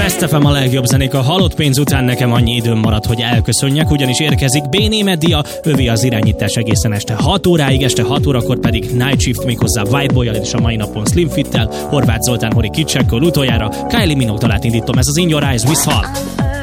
Best FM a legjobb zenék. A halott pénz után nekem annyi időm maradt, hogy elköszönjek, ugyanis érkezik Béné Media, övé az irányítás egészen este 6 óráig, este 6 órakor pedig Night Shift, méghozzá White Boy-jal és a mai napon Slim Fit-tel, Horváth Zoltán, Hori Kicsekkel utoljára, Kylie Minogue dalát indítom, ez az In Your Eyes with Hall.